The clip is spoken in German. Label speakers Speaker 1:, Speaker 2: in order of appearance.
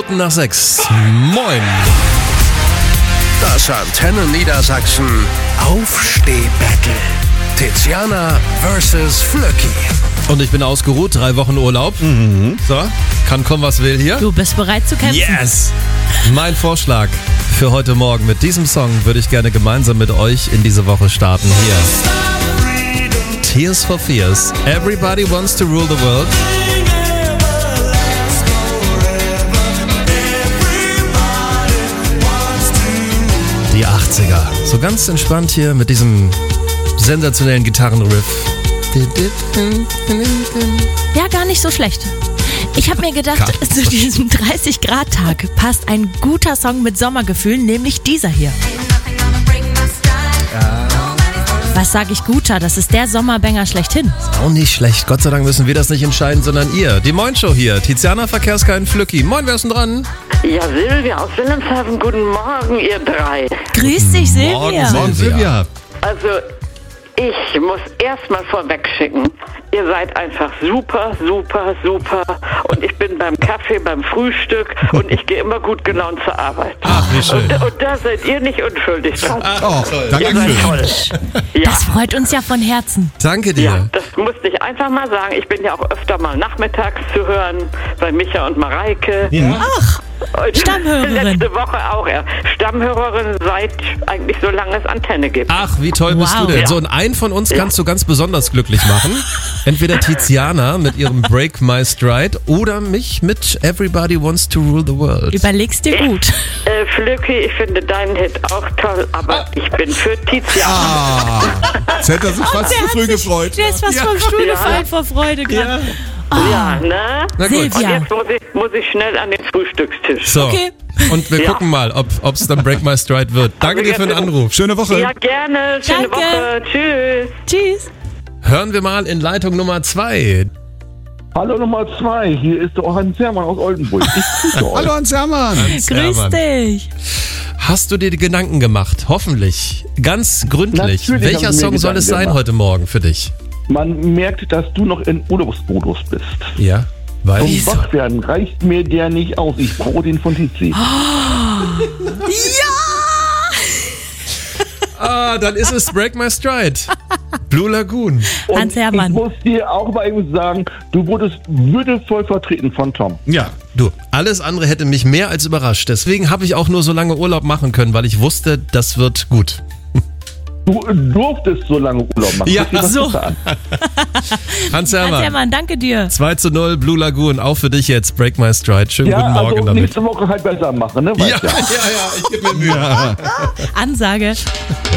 Speaker 1: Minuten nach 6. Moin.
Speaker 2: Das Antenne Niedersachsen Aufsteh-Battle. Tiziana versus Flöcki.
Speaker 1: Und ich bin ausgeruht, 3 Wochen Urlaub. So, kann kommen, was will hier.
Speaker 3: Du bist bereit zu kämpfen?
Speaker 1: Yes! Mein Vorschlag für heute Morgen. Mit diesem Song würde ich gerne gemeinsam mit euch in diese Woche starten. Hier. Tears for Fears. Everybody wants to rule the world. Die 80er. So ganz entspannt hier mit diesem sensationellen Gitarrenriff.
Speaker 3: Ja, gar nicht so schlecht. Ich habe mir gedacht, zu diesem 30-Grad-Tag passt ein guter Song mit Sommergefühlen, nämlich dieser hier. Was sage ich guter? Das ist der Sommerbanger schlechthin.
Speaker 1: Auch nicht schlecht. Gott sei Dank müssen wir das nicht entscheiden, sondern ihr. Die Moin-Show hier. Tiziana, Verkehrskein, Flöcki. Moin, wer ist denn dran?
Speaker 4: Ja, Silvia aus Wilhelmshaven. Guten Morgen, ihr drei.
Speaker 3: Grüß dich, Silvia.
Speaker 1: Morgen, Silvia.
Speaker 4: Also, ich muss erstmal vorweg schicken, ihr seid einfach super, super, super. Und ich bin beim Kaffee, beim Frühstück und ich gehe immer gut gelaunt zur Arbeit.
Speaker 1: Ach, wie schön.
Speaker 4: Und da seid ihr nicht unschuldig dran.
Speaker 1: Oh,
Speaker 4: Ihr seid toll. Ja.
Speaker 3: Das freut uns ja von Herzen.
Speaker 1: Danke dir.
Speaker 4: Ja, das musste ich einfach mal sagen. Ich bin ja auch öfter mal nachmittags zu hören bei Micha und Mareike.
Speaker 1: Ja.
Speaker 3: Ach,
Speaker 4: Und
Speaker 3: Stammhörerin.
Speaker 4: letzte Woche auch. Ja. Stammhörerin seit eigentlich so lange es Antenne gibt.
Speaker 1: Ach, wie toll bist
Speaker 3: Wow.
Speaker 1: du denn?
Speaker 4: Ja.
Speaker 1: So, und einen von uns kannst du ganz besonders glücklich machen. Entweder Tiziana mit ihrem Break My Stride oder mich mit Everybody Wants to Rule the World.
Speaker 3: Überlegst dir gut.
Speaker 4: Flöcki, ich finde deinen Hit auch toll, aber ich bin für Tiziana.
Speaker 5: Jetzt hätte er sich fast zu früh gefreut.
Speaker 3: Der ist fast vom Stuhl
Speaker 4: Ja.
Speaker 3: gefallen vor Freude gerade.
Speaker 4: Ja, ne?
Speaker 1: Na gut.
Speaker 4: Und
Speaker 3: Silvia.
Speaker 4: jetzt muss ich schnell an den Frühstückstisch.
Speaker 1: So,
Speaker 3: Okay.
Speaker 1: und wir
Speaker 4: Ja.
Speaker 1: gucken mal, ob es dann Break My Stride wird. Danke dir für den Anruf.
Speaker 5: Schöne Woche.
Speaker 4: Ja, gerne. Schöne
Speaker 3: Danke.
Speaker 4: Woche. Tschüss.
Speaker 3: Tschüss.
Speaker 1: Hören wir mal in Leitung Nummer 2.
Speaker 6: Hallo Nummer 2, hier ist der Hans Hermann aus Oldenburg. Ich grüße euch.
Speaker 5: Hallo Hans Hermann.
Speaker 3: Grüß dich.
Speaker 1: Hast du dir die Gedanken gemacht? Hoffentlich. Ganz gründlich.
Speaker 6: Natürlich
Speaker 1: Welcher
Speaker 6: habe ich mir
Speaker 1: Song soll es
Speaker 6: Gedanken
Speaker 1: sein
Speaker 6: gemacht.
Speaker 1: heute Morgen für dich?
Speaker 6: Man merkt, dass du noch in Urlaubsmodus bist.
Speaker 1: Ja, weil...
Speaker 6: Zum Wachwerden reicht mir der nicht aus. Ich brauche den von Tizi.
Speaker 1: Ah, dann ist es Break My Stride. Blue Lagoon.
Speaker 6: Und
Speaker 3: Hans Hermann.
Speaker 6: ich muss dir auch mal eben sagen, du wurdest würdevoll vertreten von Tom.
Speaker 5: Ja.
Speaker 1: Du, alles andere hätte mich mehr als überrascht. Deswegen habe ich auch nur so lange Urlaub machen können, weil ich wusste, das wird gut.
Speaker 6: Du durftest so lange Urlaub machen.
Speaker 1: Ja,
Speaker 6: Guck dir das
Speaker 3: so.
Speaker 6: bitte an.
Speaker 1: Hans
Speaker 3: Hans
Speaker 1: Hermann,
Speaker 3: Hermann, danke dir.
Speaker 1: 2:0 Blue Lagoon. Auch für dich jetzt Break My Stride. Schönen
Speaker 6: Ja,
Speaker 1: guten Morgen
Speaker 6: also
Speaker 1: damit.
Speaker 6: nächste Woche halt besser machen, ne?
Speaker 1: Ja,
Speaker 6: Weißt
Speaker 1: ja,
Speaker 6: ja.
Speaker 1: ja, ich gebe mir Mühe.
Speaker 3: Ansage.